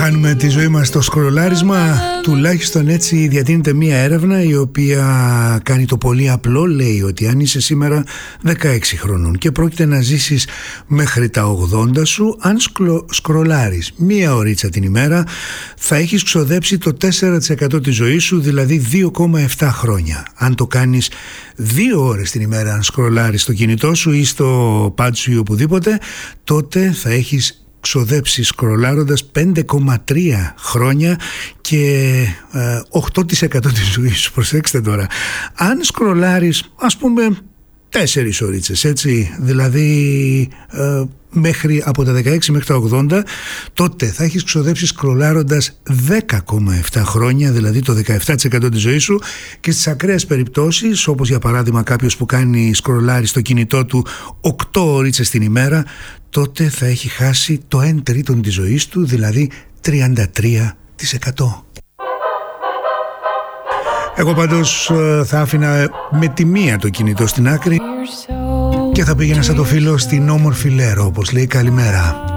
χάνουμε τη ζωή μας στο σκρολάρισμα. Τουλάχιστον έτσι διατείνεται μία έρευνα η οποία κάνει το πολύ απλό. Λέει ότι αν είσαι σήμερα 16 χρονών και πρόκειται να ζήσεις μέχρι τα 80 σου, αν σκρολάρεις μία ωρίτσα την ημέρα θα έχεις ξοδέψει το 4% της ζωής σου, δηλαδή 2,7 χρόνια. Αν το κάνεις 2 ώρες την ημέρα, αν σκρολάρεις στο κινητό σου ή στο pad σου ή οπουδήποτε, τότε θα έχεις ξοδέψει σκρολάροντας 5,3 χρόνια και 8% της ζωής σου. Προσέξτε τώρα, αν σκρολάρεις ας πούμε 4 ωρίτσες, έτσι, δηλαδή από τα 16 μέχρι τα 80, τότε θα έχεις ξοδέψει σκρολάροντας 10,7 χρόνια, δηλαδή το 17% της ζωής σου. Και στις ακραίες περιπτώσεις, όπως για παράδειγμα κάποιος που κάνει σκρολάρει στο κινητό του 8 ωρίτσες την ημέρα, τότε θα έχει χάσει το 1/3 της ζωής του, δηλαδή 33%. Εγώ πάντως θα άφηνα με τη μία το κινητό στην άκρη και θα πήγαινα σαν το φίλο στην όμορφη Λέρο, όπως λέει καλημέρα.